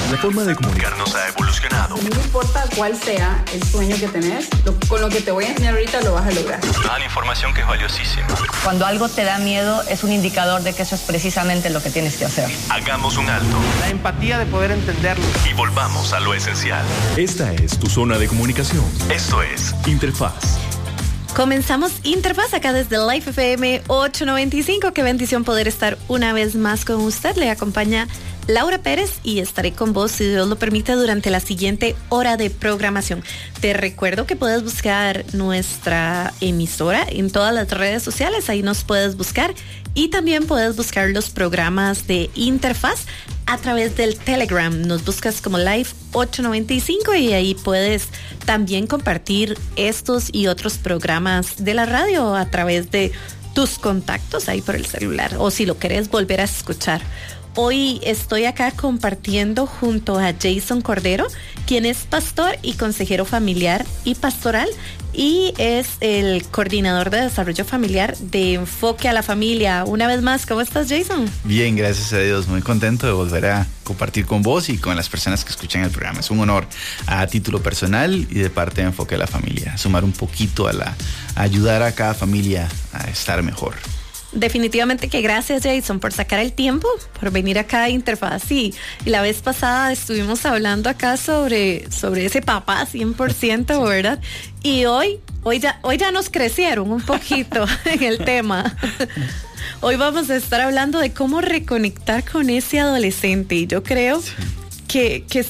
La forma de comunicarnos ha evolucionado. No importa cuál sea el sueño que tenés, con lo que te voy a enseñar ahorita lo vas a lograr. Nos dan información que es valiosísima. Cuando algo te da miedo es un indicador de que eso es precisamente lo que tienes que hacer. Hagamos un alto. La empatía de poder entenderlo. Y volvamos a lo esencial. Esta es tu zona de comunicación. Esto es Interfaz. Comenzamos Interfaz acá desde Life FM 895. Qué bendición poder estar una vez más con usted. Le acompaña Laura Pérez y estaré con vos, si Dios lo permite, durante la siguiente hora de programación. Te recuerdo que puedes buscar nuestra emisora en todas las redes sociales. Ahí nos puedes buscar y también puedes buscar los programas de Interfaz a través del Telegram. Nos buscas como Live 895 y ahí puedes también compartir estos y otros programas de la radio a través de tus contactos ahí por el celular o si lo querés volver a escuchar. Hoy estoy acá compartiendo junto a Jason Cordero, quien es pastor y consejero familiar y pastoral y es el coordinador de desarrollo familiar de Enfoque a la Familia. Una vez más, ¿cómo estás, Jason? Bien, gracias a Dios. Muy contento de volver a compartir con vos y con las personas que escuchan el programa. Es un honor a título personal y de parte de Enfoque a la Familia, sumar un poquito a ayudar a cada familia a estar mejor. Definitivamente que gracias, Jason, por sacar el tiempo, por venir acá a Interfaz. Y la vez pasada estuvimos hablando acá sobre ese papá 100%, ¿verdad? Y hoy ya nos crecieron un poquito en el tema. Hoy vamos a estar hablando de cómo reconectar con ese adolescente. Y yo creo que